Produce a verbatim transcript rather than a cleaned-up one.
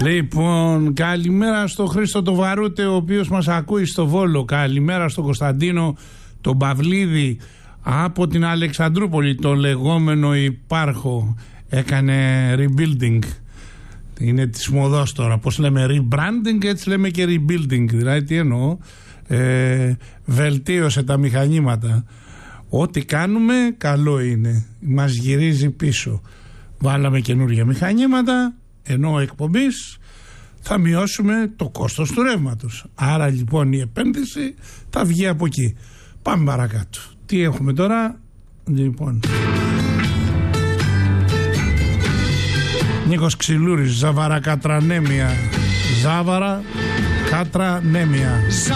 Λοιπόν, καλημέρα στο Χρήστο το Βαρούτε, ο οποίος μας ακούει στο Βόλο. Καλημέρα στον Κωνσταντίνο τον Παυλίδη από την Αλεξανδρούπολη, το λεγόμενο υπάρχο. Έκανε rebuilding. Είναι της μοδός τώρα. Πώς λέμε rebranding, έτσι λέμε και rebuilding. Δηλαδή τι εννοώ, ε, βελτίωσε τα μηχανήματα. Ό,τι κάνουμε καλό είναι. Μας γυρίζει πίσω. Βάλαμε καινούργια μηχανήματα, ενώ εκπομπής θα μειώσουμε το κόστος του ρεύματος. Άρα λοιπόν η επένδυση θα βγει από εκεί. Πάμε παρακάτω. Τι έχουμε τώρα, λοιπόν. Νίκος Ξυλούρης, Ζαβαρα Κατρανέμια. Ζάβαρα Κατρανέμια.